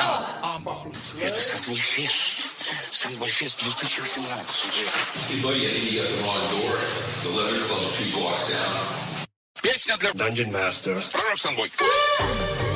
Это Sunboy-фест 2018. Buddy, I think you got the wrong door. The Leather Club's 2 blocks down. Песня для Dungeon Master. Пророк Sunboy.